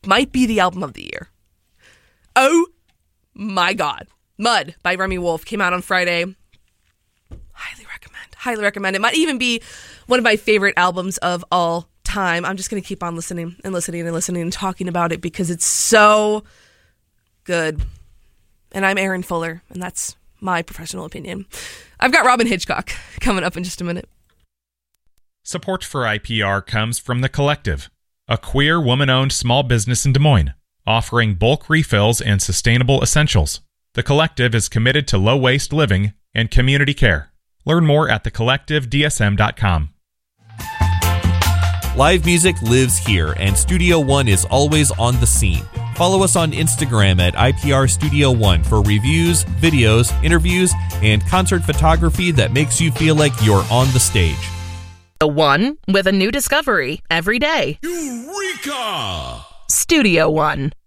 might be the album of the year. Oh my God. Mud by Remy Wolf came out on Friday. Highly recommend. It might even be one of my favorite albums of all time. I'm just going to keep on listening and talking about it because it's so good. And I'm Aaron Fuller, and that's my professional opinion. I've got Robyn Hitchcock coming up in just a minute. Support for IPR comes from The Collective, a queer woman-owned small business in Des Moines, offering bulk refills and sustainable essentials. The Collective is committed to low-waste living and community care. Learn more at thecollectivedsm.com. Live music lives here, and Studio One is always on the scene. Follow us on Instagram at IPR Studio One for reviews, videos, interviews, and concert photography that makes you feel like you're on the stage. The One with a new discovery every day. Eureka! Studio One.